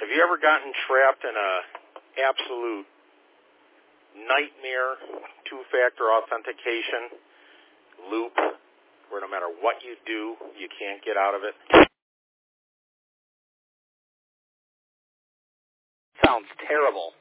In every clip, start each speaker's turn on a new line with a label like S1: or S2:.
S1: Have you ever gotten trapped in a absolute nightmare two-factor authentication loop where no matter what you do, you can't get out of it?
S2: Sounds terrible.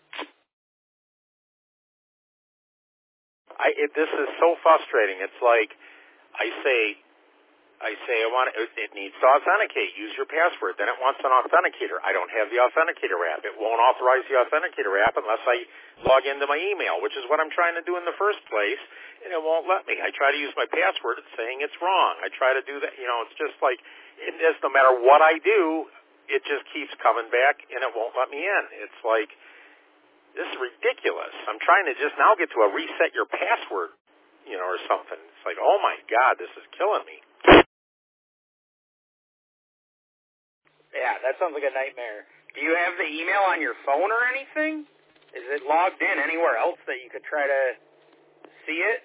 S1: This is so frustrating. It's like I say I want it needs to authenticate. Use your password. Then it wants an authenticator. I don't have the authenticator app. It won't authorize the authenticator app unless I log into my email, which is what I'm trying to do in the first place, and it won't let me. I try to use my password. It's saying it's wrong. I try to do that. It's just like it is. No matter what I do, it just keeps coming back, and it won't let me in. It's like, this is ridiculous. I'm trying to just now get to a reset your password, or something. It's like, oh my God, this is killing me.
S2: Yeah, that sounds like a nightmare. Do you have the email on your phone or anything? Is it logged in anywhere else that you could try to see it?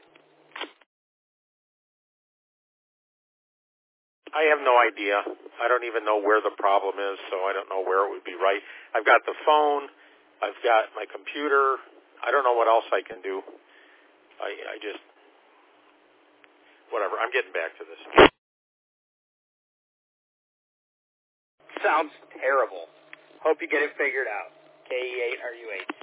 S1: I have no idea. I don't even know where the problem is, so I don't know where it would be right. I've got the phone. I've got my computer. I don't know what else I can do. I just, whatever. I'm getting back to this.
S2: Sounds terrible. Hope you get it figured out. KE8RU8.